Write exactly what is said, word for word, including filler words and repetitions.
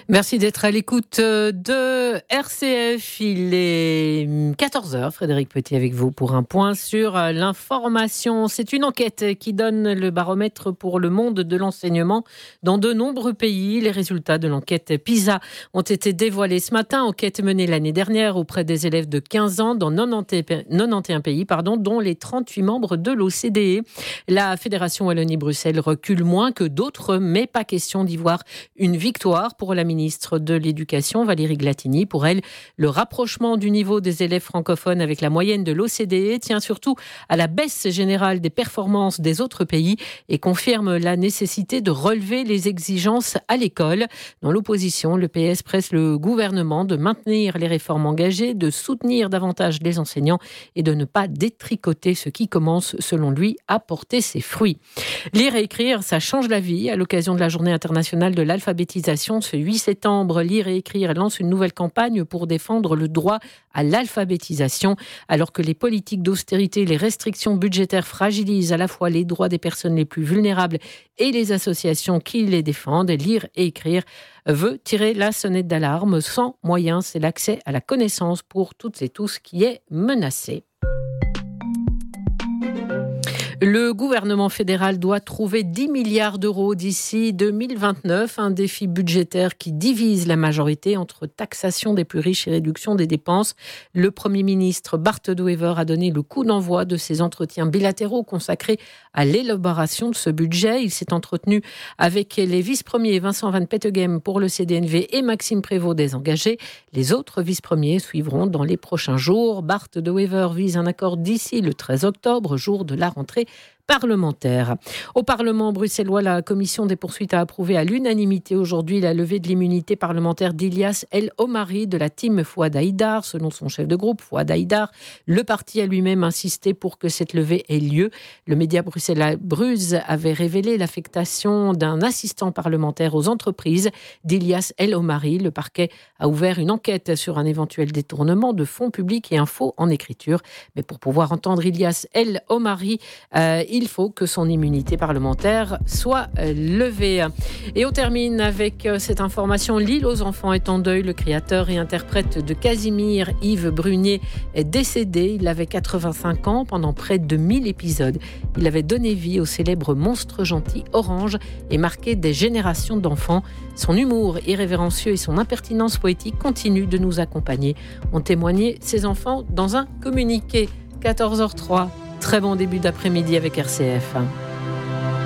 Merci d'être à l'écoute de R C F. Il est quatorze heures. Frédéric Petit avec vous pour un point sur l'information. C'est une enquête qui donne le baromètre pour le monde de l'enseignement dans de nombreux pays. Les résultats de l'enquête PISA ont été dévoilés ce matin. Enquête menée l'année dernière auprès des élèves de quinze ans dans quatre-vingt-onze pays, pardon, dont les trente-huit membres de l'O C D E. La Fédération Wallonie-Bruxelles recule moins que d'autres, mais pas question d'y voir une victoire pour la ministre de l'Éducation, Valérie Glatini. Pour elle, le rapprochement du niveau des élèves francophones avec la moyenne de l'O C D E tient surtout à la baisse générale des performances des autres pays et confirme la nécessité de relever les exigences à l'école. Dans l'opposition, le P S presse le gouvernement de maintenir les réformes engagées, de soutenir davantage les enseignants et de ne pas détricoter ce qui commence, selon lui, à porter ses fruits. Lire et écrire, ça change la vie. À l'occasion de la Journée internationale de l'alphabétisation, ce huit septembre, Lire et écrire lance une nouvelle campagne pour défendre le droit à l'alphabétisation. Alors que les politiques d'austérité et les restrictions budgétaires fragilisent à la fois les droits des personnes les plus vulnérables et les associations qui les défendent, Lire et écrire veut tirer la sonnette d'alarme. Sans moyens, c'est l'accès à la connaissance pour toutes et tous qui est menacé. Le gouvernement fédéral doit trouver dix milliards d'euros d'ici deux mille vingt-neuf, un défi budgétaire qui divise la majorité entre taxation des plus riches et réduction des dépenses. Le Premier ministre Bart De Wever a donné le coup d'envoi de ses entretiens bilatéraux consacrés à l'élaboration de ce budget. Il s'est entretenu avec les vice-premiers Vincent Van Petegem pour le C D N V et Maxime Prévost des Engagés. Les autres vice-premiers suivront dans les prochains jours. Bart De Wever vise un accord d'ici le treize octobre, jour de la rentrée parlementaire. Au Parlement bruxellois, la commission des poursuites a approuvé à l'unanimité aujourd'hui la levée de l'immunité parlementaire d'Ilyas El Omari de la team Fouad Haïdar. Selon son chef de groupe, Fouad Haïdar, le parti a lui-même insisté pour que cette levée ait lieu. Le média bruxellois Bruz avait révélé l'affectation d'un assistant parlementaire aux entreprises d'Ilyas El Omari. Le parquet a ouvert une enquête sur un éventuel détournement de fonds publics et un faux en écriture. Mais pour pouvoir entendre Ilyas El Omari, euh, il faut que son immunité parlementaire soit levée. Et on termine avec cette information. L'île aux enfants est en deuil. Le créateur et interprète de Casimir, Yves Brunier, est décédé. Il avait quatre-vingt-cinq ans pendant près de mille épisodes. Il avait donné vie au célèbre monstre gentil Orange et marqué des générations d'enfants. Son humour irrévérencieux et son impertinence poétique continuent de nous accompagner, ont témoigné ses enfants dans un communiqué. quatorze heures zéro trois. Très bon début d'après-midi avec R C F.